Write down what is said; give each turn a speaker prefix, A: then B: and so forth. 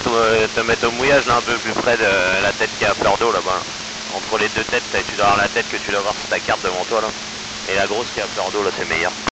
A: te mettre au mouillage là un peu plus près de la tête qui est à fleur d'eau là-bas. Entre les deux têtes, tu dois avoir la tête que tu dois voir sur ta carte devant toi là. Et la grosse qui est à fleur d'eau là, c'est meilleur.